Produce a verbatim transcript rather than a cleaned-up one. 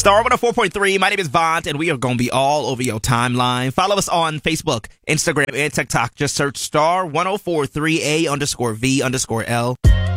Star one oh four point three. My name is Vaunt, and we are going to be all over your timeline. Follow us on Facebook, Instagram, and TikTok. Just search Star one oh four three A underscore V underscore L.